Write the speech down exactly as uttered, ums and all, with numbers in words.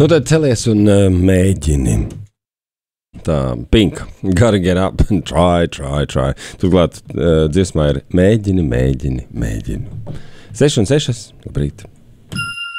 Nu tad celies un uh, mēģini. Tā, Pink, gotta get up and try, try, try. Turklāt uh, dziesmā ir mēģini, mēģini, mēģini. Seši un sešas, labrīt.